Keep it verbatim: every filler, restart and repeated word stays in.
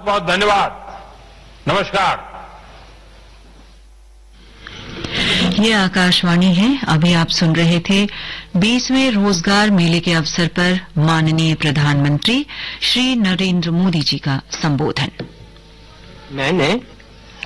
बहुत धन्यवाद। नमस्कार। ये आकाशवाणी है। अभी आप सुन रहे थे बीसवें रोजगार मेले के अवसर पर माननीय प्रधानमंत्री श्री नरेंद्र मोदी जी का संबोधन। मैंने